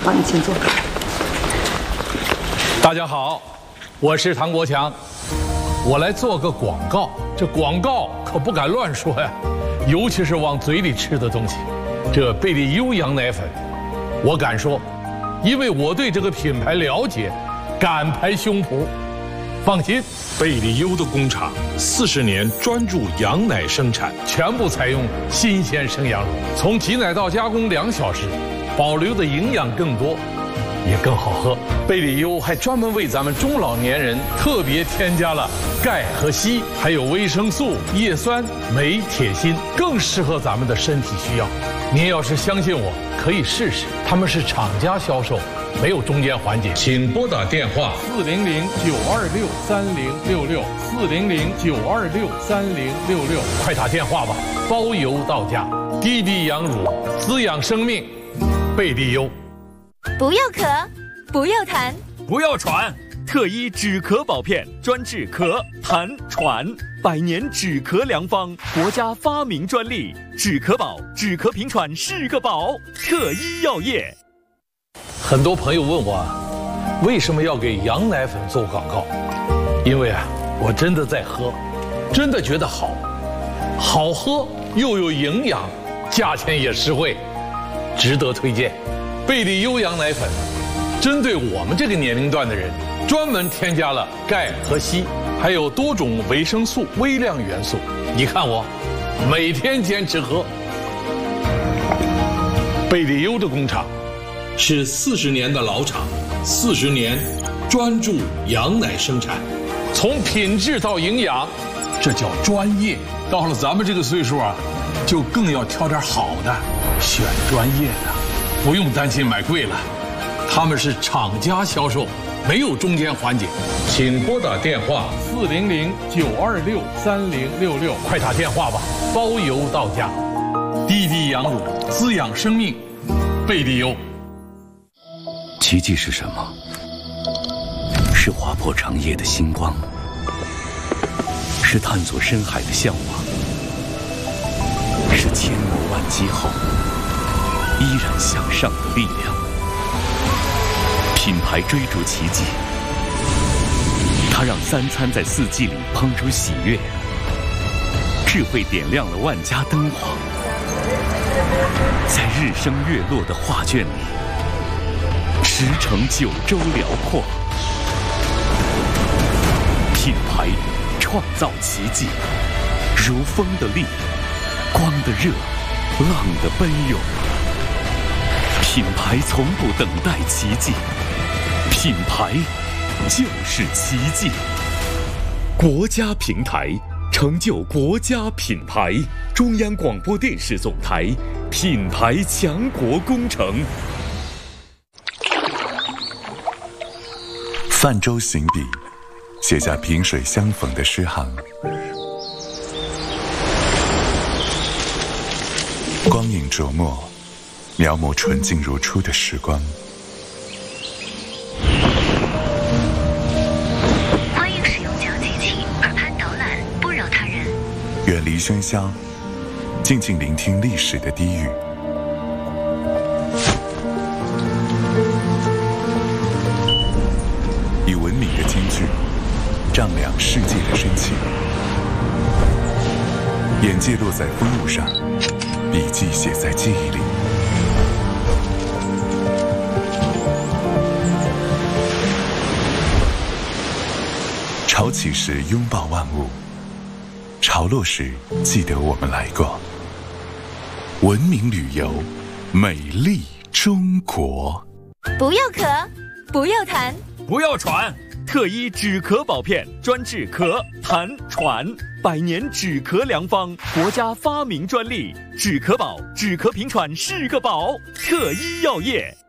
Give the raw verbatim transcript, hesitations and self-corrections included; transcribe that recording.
好，你请坐。 大家好，我是唐国强，我来做个广告。这广告可不敢乱说呀，尤其是往嘴里吃的东西。这贝利优羊奶粉，我敢说，因为我对这个品牌了解，敢拍胸脯。放心， 贝利优的工厂四十年专注羊奶生产， 全部采用新鲜生羊乳，从挤奶到加工两小时，保留的营养更多，也更好喝。贝利优还专门为咱们中老年人特别添加了钙和硒，还有维生素、叶酸、镁、铁、锌，更适合咱们的身体需要。您要是相信我，可以试试。他们是厂家销售，没有中间环节。 请拨打电话四零零九二六三零六六四零零九二六三零六六，快打电话吧，包邮到家。滴滴羊乳，滋养生命，贝利优。 不要咳，不要痰， 不要喘，特医止咳宝片，专治咳、痰、喘，百年止咳良方，国家发明专利，止咳宝，止咳平喘是个宝，特医药业。 很多朋友问我，为什么要给羊奶粉做广告？因为啊，我真的在喝，真的觉得好，好喝又有营养，价钱也实惠，值得推荐。贝利优羊奶粉，针对我们这个年龄段的人，专门添加了钙和硒，还有多种维生素、微量元素。你看我，每天坚持喝。贝利优的工厂是四十年的老厂，四十年专注羊奶生产， 从品质到营养，这叫专业。到了咱们这个岁数啊，就更要挑点好的，选专业的。不用担心买贵了，他们是厂家销售，没有中间环节。 请拨打电话四零零九二六三零六六，快打电话吧，包邮到家。滴滴羊乳，滋养生命，贝利优。 奇迹是什么？是划破长夜的星光，是探索深海的向往，是千磨万击后依然向上的力量。品牌追逐奇迹，它让三餐在四季里烹出喜悦，智慧点亮了万家灯火，在日升月落的画卷里，驰骋九州辽阔。品牌创造奇迹，如风的力，光的热，浪的奔涌。品牌从不等待奇迹，品牌就是奇迹。国家平台成就国家品牌，中央广播电视总台品牌强国工程。 泛舟行笔，写下萍水相逢的诗行。光影琢磨，描摹纯净如初的时光。 欢迎使用讲机器，耳畔导览，不扰他人。 远离喧嚣，静静聆听历史的低语。以文明的间距，丈量世界的深情。眼界落在风物上，笔记写在记忆里。潮起时拥抱万物，潮落时记得我们来过。文明旅游，美丽中国。 不要咳，不要痰， 不要喘，特医止咳宝片，专治咳、痰、喘，百年止咳良方，国家发明专利，止咳宝，止咳平喘是个宝，特医药业。